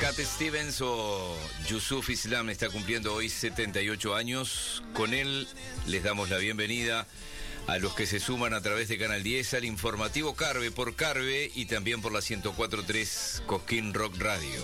Cat Stevens o Yusuf Islam está cumpliendo hoy 78 años. Con él les damos la bienvenida a los que se suman a través de Canal 10 al informativo Carve por Carve y también por la 104.3 Cosquín Rock Radio.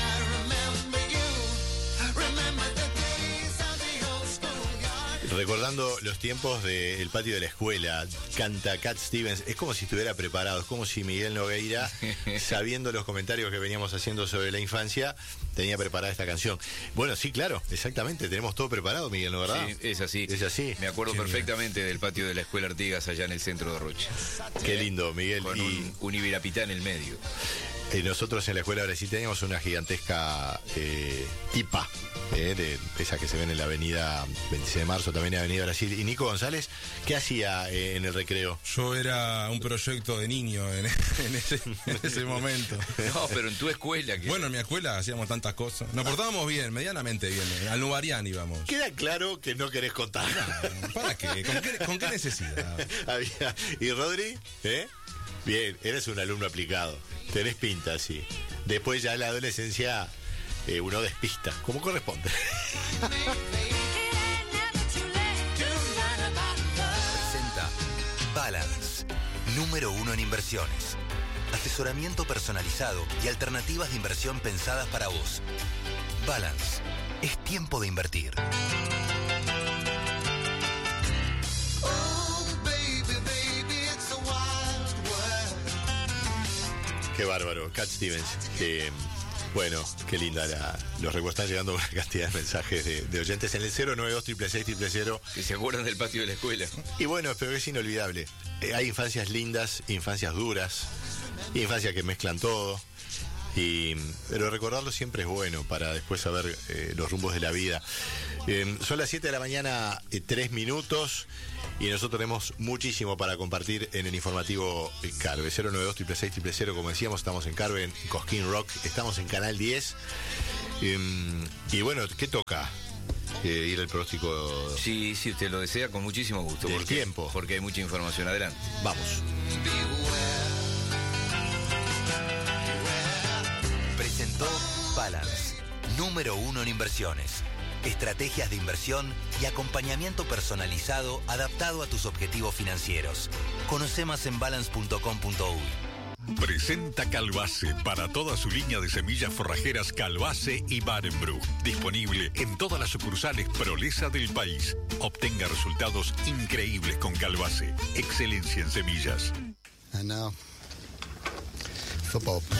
Recordando los tiempos del patio de la escuela, canta Cat Stevens, es como si estuviera preparado, es como si Miguel Nogueira, sabiendo los comentarios que veníamos haciendo sobre la infancia, tenía preparada esta canción. Bueno, sí, claro, exactamente, tenemos todo preparado, Miguel, ¿no, verdad? Sí, es así. Es así. Me acuerdo perfectamente del patio de la escuela Artigas allá en el centro de Rocha. Qué lindo, Miguel. Con un Ibirapitá en el medio. Nosotros en la escuela Brasil teníamos una gigantesca tipa, de esa que se ven en la avenida 26 de marzo, también en la avenida Brasil. Y Nico González, ¿qué hacía en el recreo? Yo era un proyecto de niño en ese momento. No, pero en tu escuela. Bueno, en mi escuela hacíamos tantas cosas. Nos portábamos bien, medianamente bien. Al Nubarián íbamos. Queda claro que no querés contar. No, ¿para qué? ¿Con qué necesidad? ¿Y Rodri? Bien, eres un alumno aplicado. Tenés pinta, así. Después ya en la adolescencia uno despista, como corresponde. Presenta Balance, número 1 en inversiones. Asesoramiento personalizado y alternativas de inversión pensadas para vos. Balance, es tiempo de invertir. Qué bárbaro, Cat Stevens. Bueno, qué linda los recuerdos. Están llegando una cantidad de mensajes de oyentes en el 092-666-000. Que se acuerdan del patio de la escuela. Y bueno, pero es inolvidable. Hay infancias lindas, infancias duras, infancias que mezclan todo. Pero recordarlo siempre es bueno para después saber los rumbos de la vida. Son las 7 de la mañana, 3 minutos, y nosotros tenemos muchísimo para compartir en el informativo Carve. 092-666-000, como decíamos, estamos en Carve, en Cosquín Rock, estamos en Canal 10. Y bueno, ¿qué toca? Ir al pronóstico. Sí, si usted lo desea, con muchísimo gusto. Del tiempo. Porque hay mucha información. Adelante. Vamos. Presentó Balance, número 1 en inversiones. Estrategias de inversión y acompañamiento personalizado adaptado a tus objetivos financieros. Conoce más en balance.com.uy. Presenta Calbase para toda su línea de semillas forrajeras Calbase y Barenbroek. Disponible en todas las sucursales Prolesa del país. Obtenga resultados increíbles con Calbase. Excelencia en semillas. And now, football.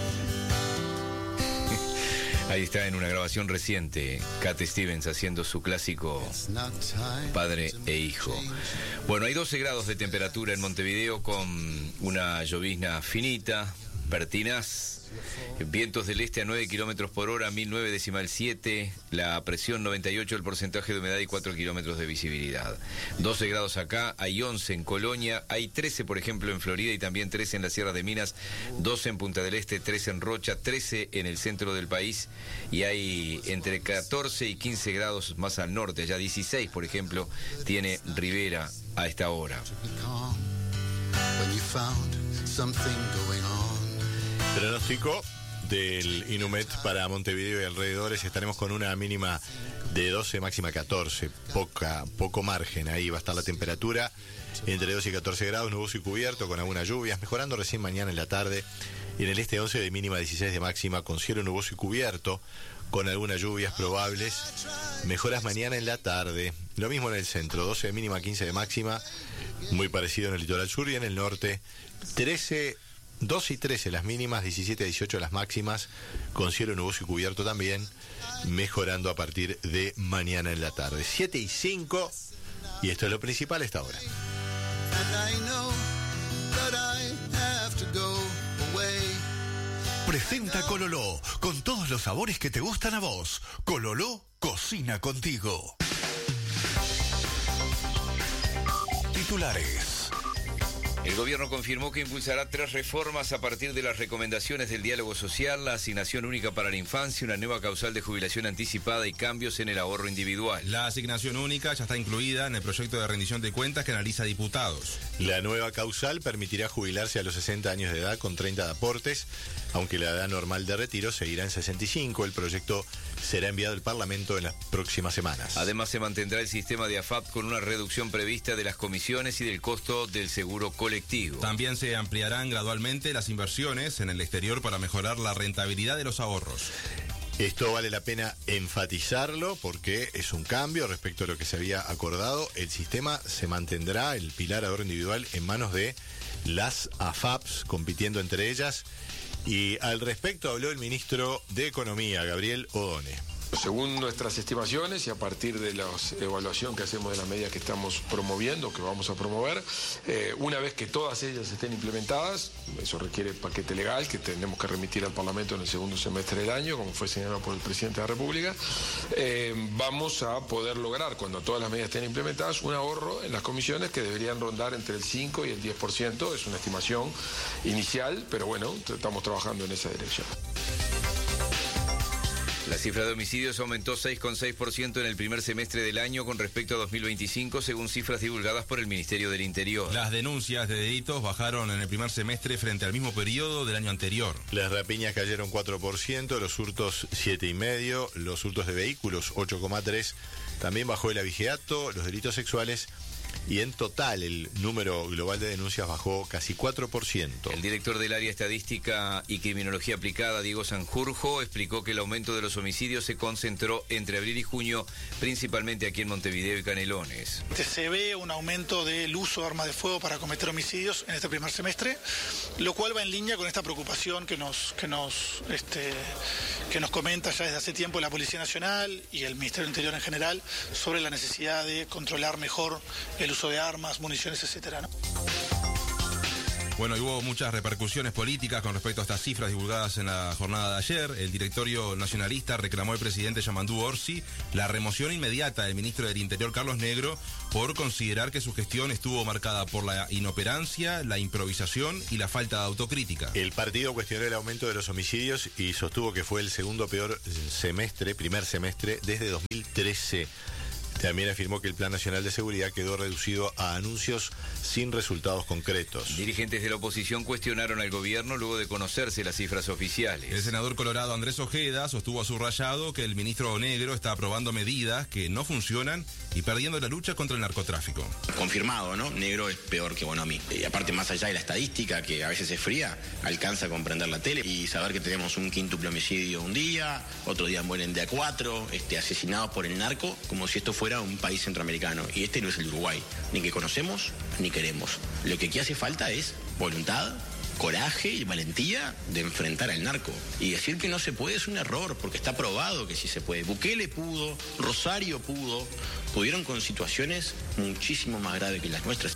Ahí está en una grabación reciente, Cat Stevens haciendo su clásico Padre e Hijo. Bueno, hay 12 grados de temperatura en Montevideo con una llovizna finita, pertinaz. Vientos del este a 9 kilómetros por hora, 1009,7. La presión 98, el porcentaje de humedad y 4 kilómetros de visibilidad. 12 grados acá, hay 11 en Colonia, hay 13 por ejemplo en Florida y también 13 en la Sierra de Minas, 12 en Punta del Este, 13 en Rocha, 13 en el centro del país y hay entre 14 y 15 grados más al norte, ya 16 por ejemplo tiene Rivera a esta hora. Pronóstico del Inumet para Montevideo y alrededores. Estaremos con una mínima de 12, máxima 14. Poco margen. Ahí va a estar la temperatura entre 12 y 14 grados, nuboso y cubierto, con algunas lluvias, mejorando recién mañana en la tarde. Y en el este 11 de mínima, 16 de máxima, con cielo nuboso y cubierto, con algunas lluvias probables. Mejoras mañana en la tarde. Lo mismo en el centro, 12 de mínima, 15 de máxima. Muy parecido en el litoral sur y en el norte. 12 y 13 las mínimas, 17 a 18 las máximas, con cielo nuboso y cubierto también, mejorando a partir de mañana en la tarde. 7 y 5, y esto es lo principal a esta hora. Presenta Cololó, con todos los sabores que te gustan a vos. Cololó cocina contigo. Titulares. El gobierno confirmó que impulsará 3 reformas a partir de las recomendaciones del diálogo social, la asignación única para la infancia, una nueva causal de jubilación anticipada y cambios en el ahorro individual. La asignación única ya está incluida en el proyecto de rendición de cuentas que analiza diputados. La nueva causal permitirá jubilarse a los 60 años de edad con 30 de aportes, aunque la edad normal de retiro seguirá en 65. El proyecto será enviado al Parlamento en las próximas semanas. Además, se mantendrá el sistema de AFAP con una reducción prevista de las comisiones y del costo del seguro colectivo. También se ampliarán gradualmente las inversiones en el exterior para mejorar la rentabilidad de los ahorros. Esto vale la pena enfatizarlo porque es un cambio respecto a lo que se había acordado. El sistema se mantendrá, el pilar ahorro individual, en manos de las AFAPs, compitiendo entre ellas. Y al respecto habló el ministro de Economía, Gabriel Odone. Según nuestras estimaciones y a partir de la evaluación que hacemos de las medidas que estamos promoviendo, que vamos a promover, una vez que todas ellas estén implementadas, eso requiere paquete legal que tenemos que remitir al Parlamento en el segundo semestre del año, como fue señalado por el presidente de la República, vamos a poder lograr, cuando todas las medidas estén implementadas, un ahorro en las comisiones que deberían rondar entre el 5 y el 10%. Es una estimación inicial, pero bueno, estamos trabajando en esa dirección. La cifra de homicidios aumentó 6,6% en el primer semestre del año con respecto a 2025, según cifras divulgadas por el Ministerio del Interior. Las denuncias de delitos bajaron en el primer semestre frente al mismo periodo del año anterior. Las rapiñas cayeron 4%, los hurtos 7,5%, los hurtos de vehículos 8,3%. También bajó el abigeato, los delitos sexuales. Y en total el número global de denuncias bajó casi 4%. El director del área estadística y criminología aplicada, Diego Sanjurjo, explicó que el aumento de los homicidios se concentró entre abril y junio, principalmente aquí en Montevideo y Canelones. Se ve un aumento del uso de armas de fuego para cometer homicidios en este primer semestre, lo cual va en línea con esta preocupación que nos comenta ya desde hace tiempo la Policía Nacional y el Ministerio del Interior en general sobre la necesidad de controlar mejor el uso de armas, municiones, etcétera, ¿no? Bueno, y hubo muchas repercusiones políticas con respecto a estas cifras divulgadas en la jornada de ayer. El directorio nacionalista reclamó al presidente Yamandú Orsi la remoción inmediata del ministro del Interior, Carlos Negro, por considerar que su gestión estuvo marcada por la inoperancia, la improvisación y la falta de autocrítica. El partido cuestionó el aumento de los homicidios y sostuvo que fue el segundo peor primer semestre desde 2013. También afirmó que el Plan Nacional de Seguridad quedó reducido a anuncios sin resultados concretos. Dirigentes de la oposición cuestionaron al gobierno luego de conocerse las cifras oficiales. El senador colorado Andrés Ojeda sostuvo subrayado que el ministro Negro está aprobando medidas que no funcionan y perdiendo la lucha contra el narcotráfico. Confirmado, ¿no? Negro es peor que Bonomi. Y aparte, más allá de la estadística, que a veces es fría, alcanza a comprender la tele y saber que tenemos un quíntuple homicidio un día, otro día mueren de a 4, asesinados por el narco, como si esto fuera un país centroamericano. Y este no es el Uruguay, ni que conocemos ni queremos. Lo que aquí hace falta es voluntad, coraje y valentía de enfrentar al narco. Y decir que no se puede es un error, porque está probado que sí se puede. Bukele pudo, Rosario pudo, pudieron con situaciones muchísimo más graves que las nuestras.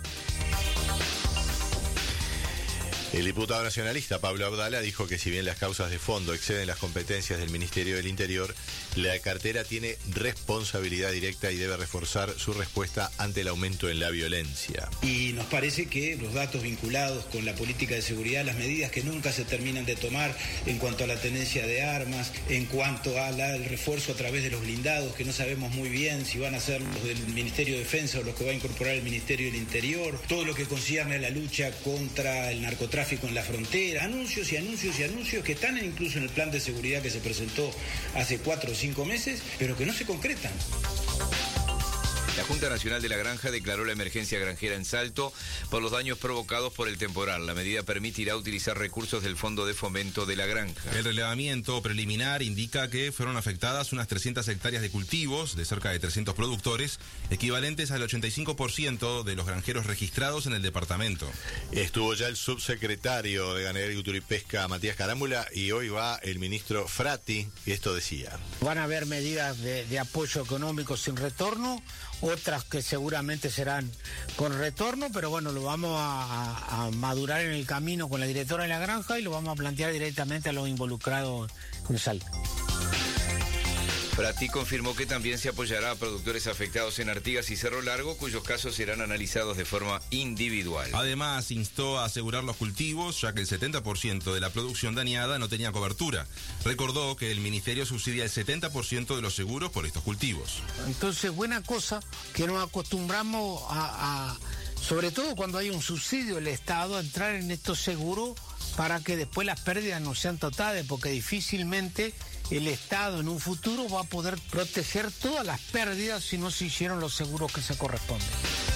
El diputado nacionalista Pablo Abdala dijo que si bien las causas de fondo exceden las competencias del Ministerio del Interior, la cartera tiene responsabilidad directa y debe reforzar su respuesta ante el aumento en la violencia. Y nos parece que los datos vinculados con la política de seguridad, las medidas que nunca se terminan de tomar en cuanto a la tenencia de armas, en cuanto al refuerzo a través de los blindados, que no sabemos muy bien si van a ser los del Ministerio de Defensa o los que va a incorporar el Ministerio del Interior, todo lo que concierne a la lucha contra el narcotráfico en la frontera, anuncios y anuncios y anuncios que están incluso en el plan de seguridad que se presentó hace 4 o 5 meses, pero que no se concretan. La Junta Nacional de la Granja declaró la emergencia granjera en Salto por los daños provocados por el temporal. La medida permitirá utilizar recursos del Fondo de Fomento de la Granja. El relevamiento preliminar indica que fueron afectadas unas 300 hectáreas de cultivos de cerca de 300 productores, equivalentes al 85% de los granjeros registrados en el departamento. Estuvo ya el subsecretario de Ganadería, Agricultura y Pesca, Matías Carámbula, y hoy va el ministro Frati, y esto decía. Van a haber medidas de apoyo económico sin retorno, otras que seguramente serán con retorno, pero bueno, lo vamos a madurar en el camino con la directora de la granja y lo vamos a plantear directamente a los involucrados en Salto. Prati confirmó que también se apoyará a productores afectados en Artigas y Cerro Largo, cuyos casos serán analizados de forma individual. Además, instó a asegurar los cultivos, ya que el 70% de la producción dañada no tenía cobertura. Recordó que el ministerio subsidia el 70% de los seguros por estos cultivos. Entonces, buena cosa que nos acostumbramos sobre todo cuando hay un subsidio del Estado, a entrar en estos seguros para que después las pérdidas no sean totales, porque difícilmente el Estado en un futuro va a poder proteger todas las pérdidas si no se hicieron los seguros que se corresponden.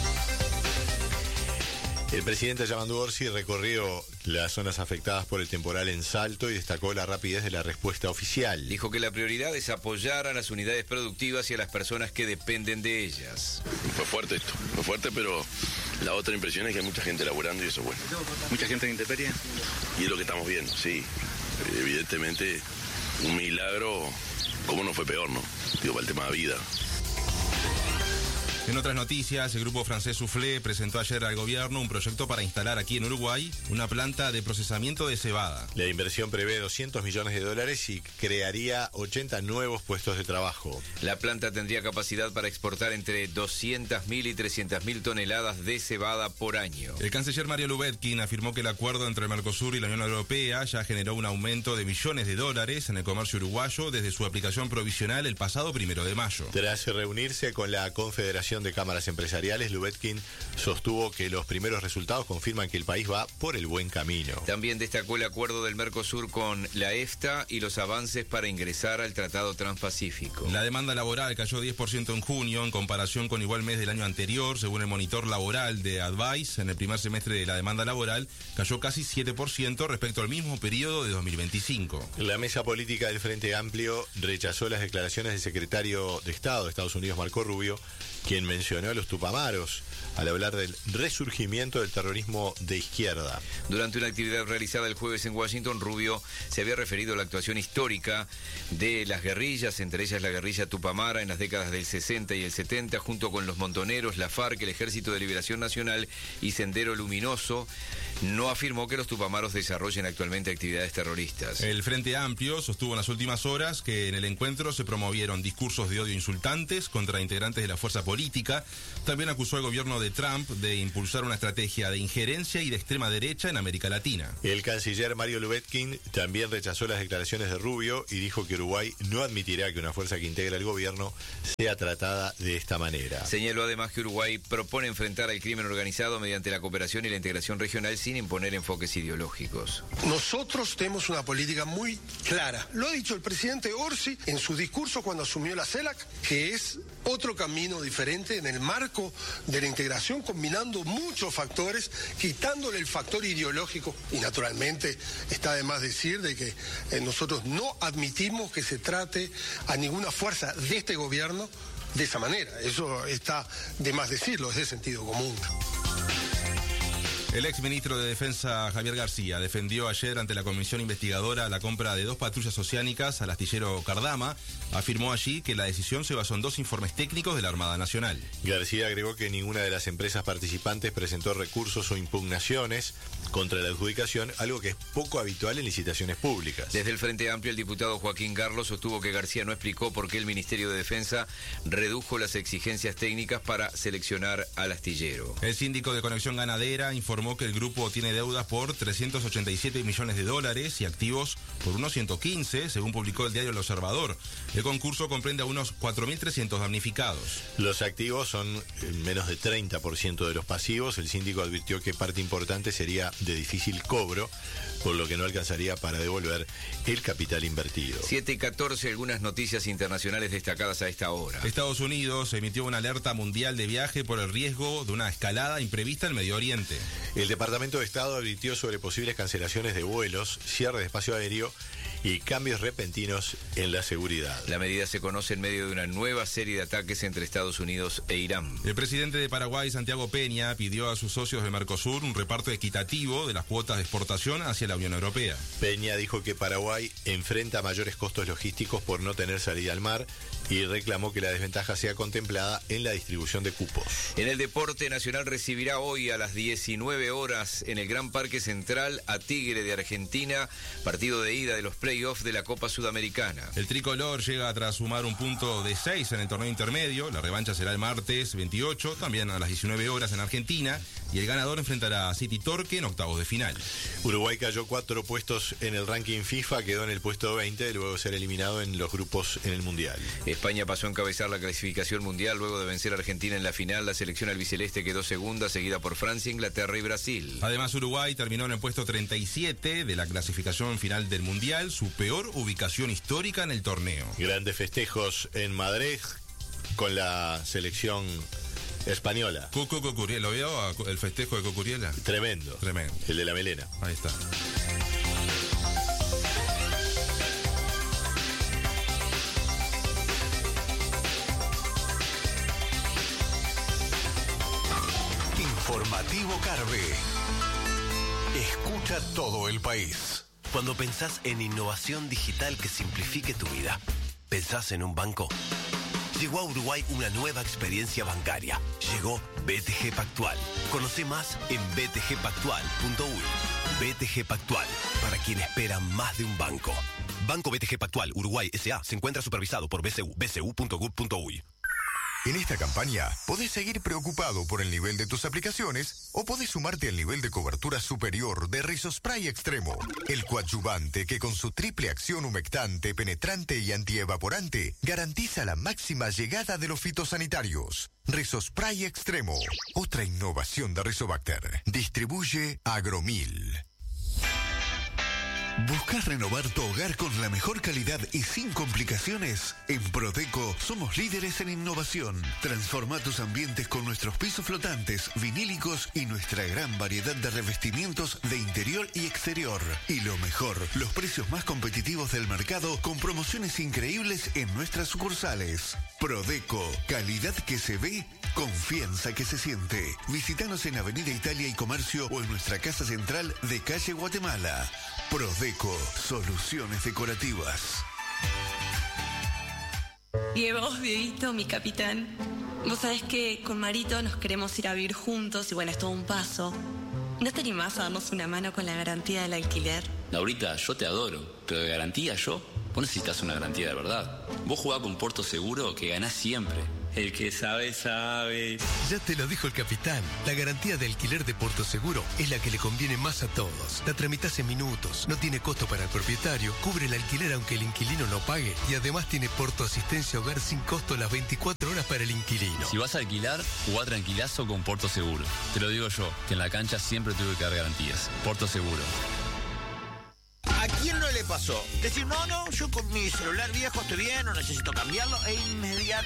El presidente Yamandu Orsi recorrió las zonas afectadas por el temporal en Salto y destacó la rapidez de la respuesta oficial. Dijo que la prioridad es apoyar a las unidades productivas y a las personas que dependen de ellas. Fue fuerte esto, fue fuerte, pero la otra impresión es que hay mucha gente laburando y eso es bueno. ¿Mucha gente en intemperie? Y es lo que estamos viendo, sí. Evidentemente, un milagro, ¿cómo no fue peor, no? Digo, para el tema de vida. En otras noticias, el grupo francés Soufflé presentó ayer al gobierno un proyecto para instalar aquí en Uruguay una planta de procesamiento de cebada. La inversión prevé $200 millones y crearía 80 nuevos puestos de trabajo. La planta tendría capacidad para exportar entre 200.000 y 300.000 toneladas de cebada por año. El canciller Mario Lubetkin afirmó que el acuerdo entre el Mercosur y la Unión Europea ya generó un aumento de millones de dólares en el comercio uruguayo desde su aplicación provisional el pasado 1 de mayo. Tras reunirse con la Confederación de Cámaras Empresariales, Lubetkin sostuvo que los primeros resultados confirman que el país va por el buen camino. También destacó el acuerdo del Mercosur con la EFTA y los avances para ingresar al Tratado Transpacífico. La demanda laboral cayó 10% en junio en comparación con igual mes del año anterior. Según el monitor laboral de Advice, en el primer semestre de la demanda laboral cayó casi 7% respecto al mismo periodo de 2025. La mesa política del Frente Amplio rechazó las declaraciones del secretario de Estado de Estados Unidos, Marco Rubio, quien mencionó a los tupamaros al hablar del resurgimiento del terrorismo de izquierda. Durante una actividad realizada el jueves en Washington, Rubio se había referido a la actuación histórica de las guerrillas, entre ellas la guerrilla tupamara en las décadas del 60 y el 70, junto con los montoneros, la FARC, el Ejército de Liberación Nacional y Sendero Luminoso. No afirmó que los tupamaros desarrollen actualmente actividades terroristas. El Frente Amplio sostuvo en las últimas horas que en el encuentro se promovieron discursos de odio insultantes contra integrantes de la fuerza política. También acusó al gobierno de Trump de impulsar una estrategia de injerencia y de extrema derecha en América Latina. El canciller Mario Lubetkin también rechazó las declaraciones de Rubio y dijo que Uruguay no admitirá que una fuerza que integra el gobierno sea tratada de esta manera. Señaló además que Uruguay propone enfrentar al crimen organizado mediante la cooperación y la integración regional sin imponer enfoques ideológicos. Nosotros tenemos una política muy clara. Lo ha dicho el presidente Orsi en su discurso cuando asumió la CELAC, que es otro camino diferente en el marco de la integración, combinando muchos factores, quitándole el factor ideológico. Y naturalmente está de más decir de que nosotros no admitimos que se trate a ninguna fuerza de este gobierno de esa manera. Eso está de más decirlo, es de sentido común. El exministro de Defensa Javier García defendió ayer ante la comisión investigadora la compra de 2 patrullas oceánicas al astillero Cardama. Afirmó allí que la decisión se basó en 2 informes técnicos de la Armada Nacional. García agregó que ninguna de las empresas participantes presentó recursos o impugnaciones contra la adjudicación, algo que es poco habitual en licitaciones públicas. Desde el Frente Amplio, el diputado Joaquín Carlos sostuvo que García no explicó por qué el Ministerio de Defensa redujo las exigencias técnicas para seleccionar al astillero. El síndico de Conexión Ganadera informó que el grupo tiene deudas por $387 millones y activos por unos 115, según publicó el diario El Observador. El concurso comprende a unos 4.300 damnificados. Los activos son menos de 30% de los pasivos. El síndico advirtió que parte importante sería de difícil cobro, por lo que no alcanzaría para devolver el capital invertido. 7:14, algunas noticias internacionales destacadas a esta hora. Estados Unidos emitió una alerta mundial de viaje por el riesgo de una escalada imprevista en Medio Oriente. El Departamento de Estado advirtió sobre posibles cancelaciones de vuelos, cierre de espacio aéreo y cambios repentinos en la seguridad. La medida se conoce en medio de una nueva serie de ataques entre Estados Unidos e Irán. El presidente de Paraguay, Santiago Peña, pidió a sus socios de Mercosur un reparto equitativo de las cuotas de exportación hacia la Unión Europea. Peña dijo que Paraguay enfrenta mayores costos logísticos por no tener salida al mar y reclamó que la desventaja sea contemplada en la distribución de cupos. En el deporte, Nacional recibirá hoy a las 19 horas en el Gran Parque Central a Tigre de Argentina, partido de ida de los playoffs playoff de la Copa Sudamericana. El tricolor llega tras sumar un punto de 6 en el torneo intermedio. La revancha será el martes 28, también a las 19 horas en Argentina. Y el ganador enfrentará a City Torque en octavos de final. Uruguay cayó 4 puestos en el ranking FIFA, quedó en el puesto 20, luego de ser eliminado en los grupos en el Mundial. España pasó a encabezar la clasificación mundial luego de vencer a Argentina en la final. La selección albiceleste quedó segunda, seguida por Francia, Inglaterra y Brasil. Además, Uruguay terminó en el puesto 37 de la clasificación final del Mundial, su peor ubicación histórica en el torneo. Grandes festejos en Madrid con la selección española. Cuco Cocuriela, ¿lo vio el festejo de Cocuriela? Tremendo. Tremendo. El de la melena. Ahí está. Informativo Carve. Escucha todo el país. Cuando pensás en innovación digital que simplifique tu vida, ¿pensás en un banco? Llegó a Uruguay una nueva experiencia bancaria. Llegó BTG Pactual. Conoce más en btgpactual.uy. BTG Pactual, para quien espera más de un banco. Banco BTG Pactual Uruguay S.A. se encuentra supervisado por BCU, bcu.gov.uy. En esta campaña, podés seguir preocupado por el nivel de tus aplicaciones o podés sumarte al nivel de cobertura superior de Rizospray Extremo, el coadyuvante que con su triple acción humectante, penetrante y antievaporante garantiza la máxima llegada de los fitosanitarios. Rizospray Extremo, otra innovación de Rizobacter. Distribuye Agromil. ¿Buscas renovar tu hogar con la mejor calidad y sin complicaciones? En Prodeco somos líderes en innovación. Transforma tus ambientes con nuestros pisos flotantes, vinílicos y nuestra gran variedad de revestimientos de interior y exterior. Y lo mejor, los precios más competitivos del mercado con promociones increíbles en nuestras sucursales. Prodeco, calidad que se ve, confianza que se siente. Visítanos en Avenida Italia y Comercio o en nuestra casa central de calle Guatemala. Prodeco, soluciones decorativas. Diego, Dieguito, mi capitán. Vos sabés que con Marito nos queremos ir a vivir juntos y bueno, es todo un paso. ¿No te animás a darnos una mano con la garantía del alquiler? Laurita, yo te adoro, pero de garantía vos necesitas una garantía de verdad. Vos jugás con Puerto Seguro que ganás siempre. El que sabe, sabe. Ya te lo dijo el capitán. La garantía de alquiler de Puerto Seguro es la que le conviene más a todos. La tramitas en minutos, no tiene costo para el propietario, cubre el alquiler aunque el inquilino no pague y además tiene Porto Asistencia Hogar sin costo las 24 horas para el inquilino. Si vas a alquilar, jugá tranquilazo con Puerto Seguro. Te lo digo yo, que en la cancha siempre tuve que dar garantías. Puerto Seguro. ¿A quién no le pasó? Decir, no, yo con mi celular viejo estoy bien, no necesito cambiarlo, e inmediatamente